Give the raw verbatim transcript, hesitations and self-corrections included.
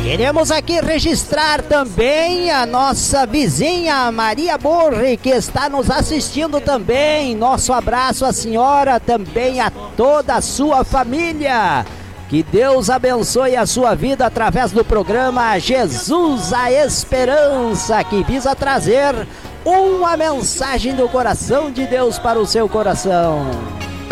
Queremos aqui registrar também a nossa vizinha Maria Borre, que está nos assistindo também. Nosso abraço à senhora, também a toda a sua família. Que Deus abençoe a sua vida através do programa Jesus a Esperança, que visa trazer uma mensagem do coração de Deus para o seu coração.